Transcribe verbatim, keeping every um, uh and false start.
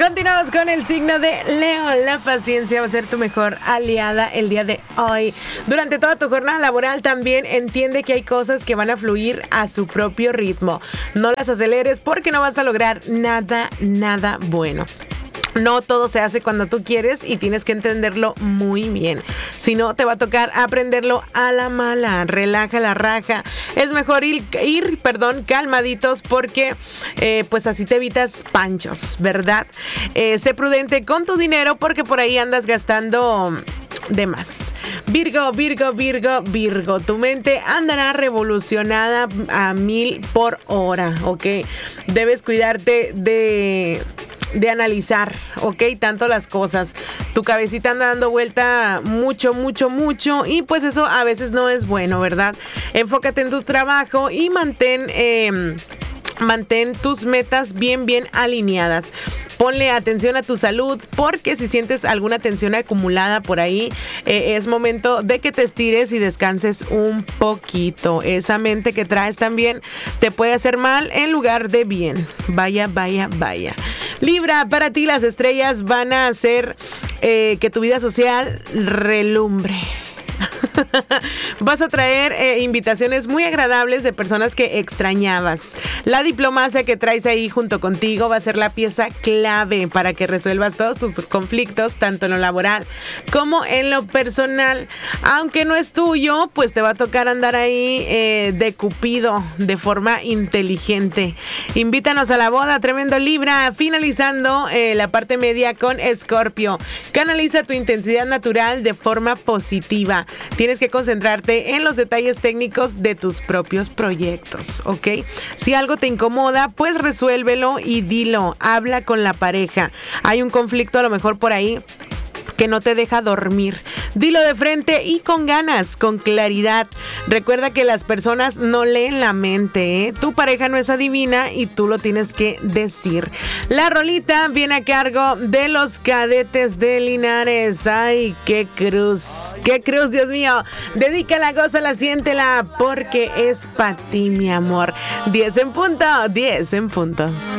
Continuamos con el signo de Leo. La paciencia va a ser tu mejor aliada el día de hoy. Durante toda tu jornada laboral también entiende que hay cosas que van a fluir a su propio ritmo. No las aceleres porque no vas a lograr nada, nada bueno. No todo se hace cuando tú quieres y tienes que entenderlo muy bien. Si no, te va a tocar aprenderlo a la mala. Relaja la raja. Es mejor ir, ir perdón, calmaditos porque eh, pues así te evitas panchos, ¿verdad? Eh, sé prudente con tu dinero porque por ahí andas gastando de más. Virgo, Virgo, Virgo, Virgo. Tu mente andará revolucionada a mil por hora, ¿ok? Debes cuidarte de... de analizar, ¿ok? Tanto las cosas. Tu cabecita anda dando vuelta mucho, mucho, mucho y pues eso a veces no es bueno, ¿verdad? Enfócate en tu trabajo y mantén... Eh, Mantén tus metas bien, bien alineadas. Ponle atención a tu salud porque si sientes alguna tensión acumulada por ahí, eh, es momento de que te estires y descanses un poquito. Esa mente que traes también te puede hacer mal en lugar de bien. Vaya, vaya, vaya. Libra, para ti las estrellas van a hacer eh, que tu vida social relumbre. Vas a traer eh, invitaciones muy agradables de personas que extrañabas. La diplomacia que traes ahí junto contigo va a ser la pieza clave para que resuelvas todos tus conflictos, tanto en lo laboral como en lo personal. Aunque no es tuyo, pues te va a tocar andar ahí eh, de cupido, de forma inteligente. Invítanos a la boda, tremendo Libra. Finalizando eh, la parte media con Escorpio. Canaliza tu intensidad natural de forma positiva. Tienes que concentrarte en los detalles técnicos de tus propios proyectos, ¿ok? Si algo te incomoda, pues resuélvelo y dilo. Habla con la pareja. Hay un conflicto a lo mejor por ahí que no te deja dormir. Dilo de frente y con ganas, con claridad. Recuerda que las personas no leen la mente, ¿eh? Tu pareja no es adivina y tú lo tienes que decir. La rolita viene a cargo de los Cadetes de Linares. Ay, qué cruz, qué cruz, Dios mío. Dedícala, gózala, siéntela, porque es para ti, mi amor. diez en punto, diez en punto.